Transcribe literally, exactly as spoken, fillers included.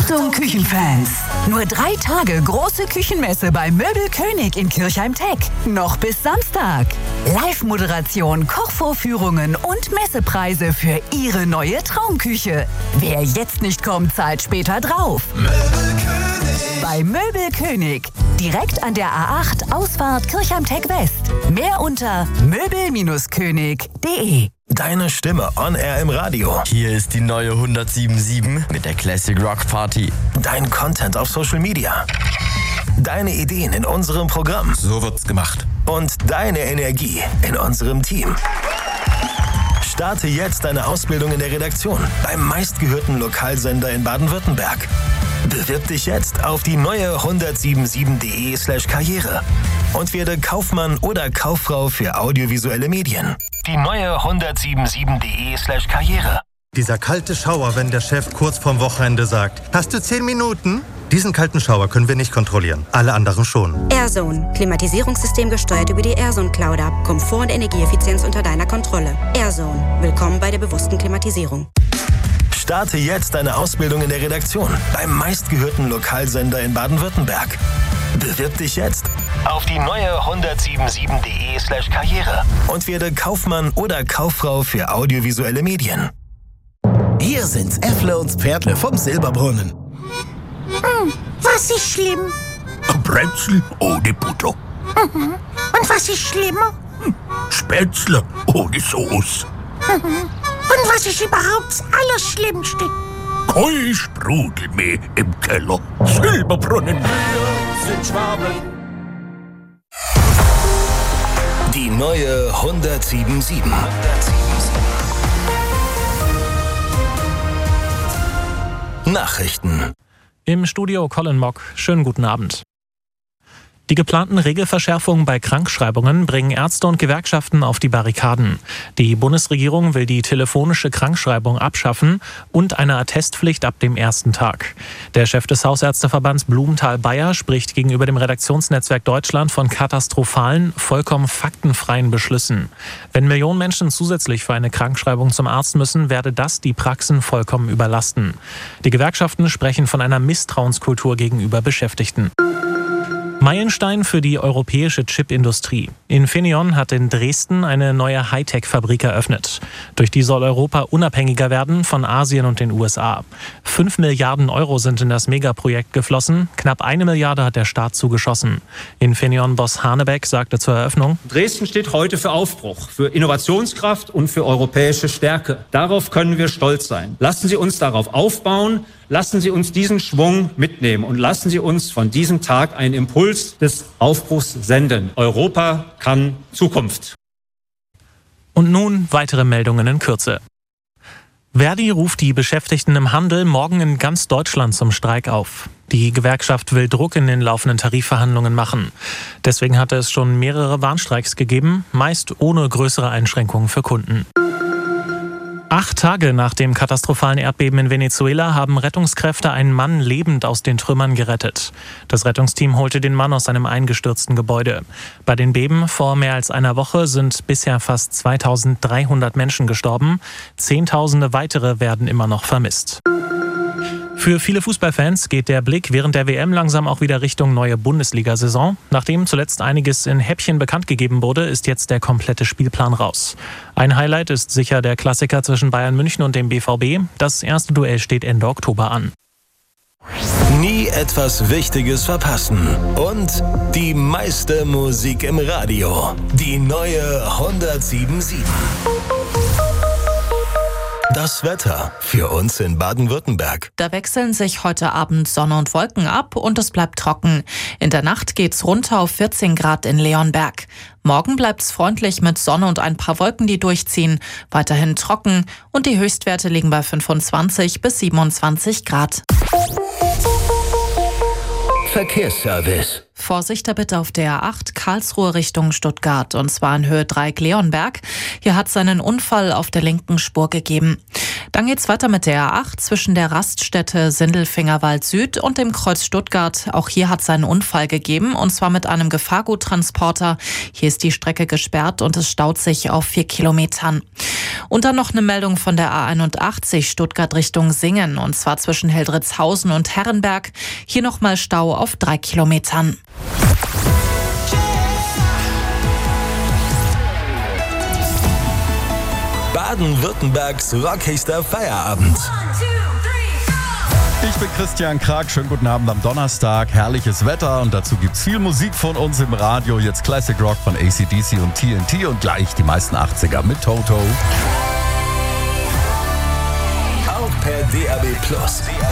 Achtung Küchenfans! Nur drei Tage große Küchenmesse bei Möbelkönig in Kirchheim-Teck. Noch bis Samstag. Live-Moderation, Kochvorführungen und Messepreise für Ihre neue Traumküche. Wer jetzt nicht kommt, zahlt später drauf. Möbelkönig. Bei Möbelkönig. Direkt an der A acht, Ausfahrt Kirchheim-Teck West. Mehr unter möbel König punkt de. Deine Stimme on air im Radio. Hier ist die neue hundertsieben Komma sieben mit der Classic Rock Party. Dein Content auf Social Media. Deine Ideen in unserem Programm. So wird's gemacht. Und deine Energie in unserem Team. Starte jetzt deine Ausbildung in der Redaktion beim meistgehörten Lokalsender in Baden-Württemberg. Bewirb dich jetzt auf die neue hundertsiebenundsiebzig.de slash Karriere und werde Kaufmann oder Kauffrau für audiovisuelle Medien. Die neue hundertsiebenundsiebzig.de slash Karriere. Dieser kalte Schauer, wenn der Chef kurz vorm Wochenende sagt, hast du zehn Minuten? Diesen kalten Schauer können wir nicht kontrollieren, alle anderen schon. AirZone. Klimatisierungssystem gesteuert über die AirZone Cloud ab. Komfort und Energieeffizienz unter deiner Kontrolle. AirZone. Willkommen bei der bewussten Klimatisierung. Starte jetzt deine Ausbildung in der Redaktion beim meistgehörten Lokalsender in Baden-Württemberg. Bewirb dich jetzt auf die neue hundertsiebenundsiebzig.de slash Karriere und werde Kaufmann oder Kauffrau für audiovisuelle Medien. Hier sind's Äffle und Pferdle vom Silberbrunnen. Hm, was ist schlimm? Ein Brezel ohne Butter. Mhm. Und was ist schlimmer? Hm, Spätzle ohne Sauce. Mhm. Und was ist überhaupt das Allerschlimmste? Kein Sprudel mehr im Keller. Silberbrunnen. Wir sind Schwaben. Die neue hundertsiebenundsiebzig. Nachrichten. Im Studio Colin Mock. Schönen guten Abend. Die geplanten Regelverschärfungen bei Krankschreibungen bringen Ärzte und Gewerkschaften auf die Barrikaden. Die Bundesregierung will die telefonische Krankschreibung abschaffen und eine Attestpflicht ab dem ersten Tag. Der Chef des Hausärzteverbands Blumenthal-Bayer spricht gegenüber dem Redaktionsnetzwerk Deutschland von katastrophalen, vollkommen faktenfreien Beschlüssen. Wenn Millionen Menschen zusätzlich für eine Krankschreibung zum Arzt müssen, werde das die Praxen vollkommen überlasten. Die Gewerkschaften sprechen von einer Misstrauenskultur gegenüber Beschäftigten. Meilenstein für die europäische Chipindustrie. Infineon hat in Dresden eine neue Hightech-Fabrik eröffnet. Durch die soll Europa unabhängiger werden von Asien und den U S A. Fünf Milliarden Euro sind in das Megaprojekt geflossen. Knapp eine Milliarde hat der Staat zugeschossen. Infineon-Boss Hanebeck sagte zur Eröffnung: Dresden steht heute für Aufbruch, für Innovationskraft und für europäische Stärke. Darauf können wir stolz sein. Lassen Sie uns darauf aufbauen. Lassen Sie uns diesen Schwung mitnehmen und lassen Sie uns von diesem Tag einen Impuls des Aufbruchs senden. Europa kann Zukunft. Und nun weitere Meldungen in Kürze. Verdi ruft die Beschäftigten im Handel morgen in ganz Deutschland zum Streik auf. Die Gewerkschaft will Druck in den laufenden Tarifverhandlungen machen. Deswegen hatte es schon mehrere Warnstreiks gegeben, meist ohne größere Einschränkungen für Kunden. Acht Tage nach dem katastrophalen Erdbeben in Venezuela haben Rettungskräfte einen Mann lebend aus den Trümmern gerettet. Das Rettungsteam holte den Mann aus einem eingestürzten Gebäude. Bei den Beben vor mehr als einer Woche sind bisher fast zweitausenddreihundert Menschen gestorben. Zehntausende weitere werden immer noch vermisst. Für viele Fußballfans geht der Blick während der W M langsam auch wieder Richtung neue Bundesliga-Saison. Nachdem zuletzt einiges in Häppchen bekannt gegeben wurde, ist jetzt der komplette Spielplan raus. Ein Highlight ist sicher der Klassiker zwischen Bayern München und dem B V B. Das erste Duell steht Ende Oktober an. Nie etwas Wichtiges verpassen. Und die meiste Musik im Radio. Die neue hundertsiebenundsiebzig. Das Wetter für uns in Baden-Württemberg. Da wechseln sich heute Abend Sonne und Wolken ab und es bleibt trocken. In der Nacht geht's runter auf vierzehn Grad in Leonberg. Morgen bleibt's freundlich mit Sonne und ein paar Wolken, die durchziehen. Weiterhin trocken und die Höchstwerte liegen bei fünfundzwanzig bis siebenundzwanzig Grad. Verkehrsservice. Vorsicht da bitte auf der A acht Karlsruhe Richtung Stuttgart, und zwar in Höhe Dreieck Leonberg. Hier hat es einen Unfall auf der linken Spur gegeben. Dann geht's weiter mit der A acht zwischen der Raststätte Sindelfingerwald Süd und dem Kreuz Stuttgart. Auch hier hat es einen Unfall gegeben, und zwar mit einem Gefahrguttransporter. Hier ist die Strecke gesperrt und es staut sich auf vier Kilometern. Und dann noch eine Meldung von der A einundachtzig Stuttgart Richtung Singen, und zwar zwischen Heldritzhausen und Herrenberg. Hier nochmal Stau auf drei Kilometern. Baden-Württembergs rockigster Feierabend. Ich bin Christian Krag, schönen guten Abend am Donnerstag, herrliches Wetter und dazu gibt's viel Musik von uns im Radio. Jetzt Classic Rock von A C D C und T N T und gleich die meisten achtziger mit Toto. Auch per D A B Plus.